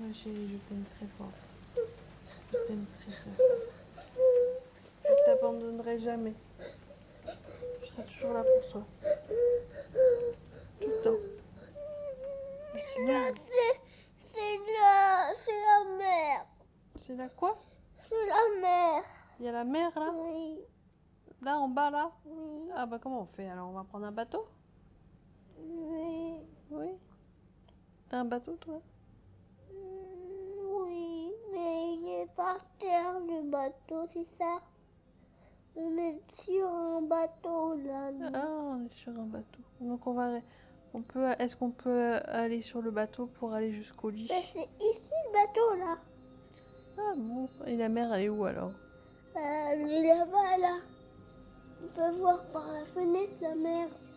Ma chérie, je t'aime très fort. Je t'aime très très fort. Je t'abandonnerai jamais. Je serai toujours là pour toi. Tout le temps. Regarde. C'est la mer. C'est là quoi? C'est la mer. Il y a la mer là? Oui. Là en bas là? Oui. Ah bah comment on fait? Alors on va prendre un bateau? Oui. Oui. Un bateau toi? Oui, mais il est par terre le bateau, c'est ça? On est sur un bateau là. nous. Ah, on est sur un bateau. Donc est-ce qu'on peut aller sur le bateau pour aller jusqu'au lit? Mais c'est ici le bateau là. Ah bon. Et la mer elle est où alors? Elle est là-bas là. On peut voir par la fenêtre la mer.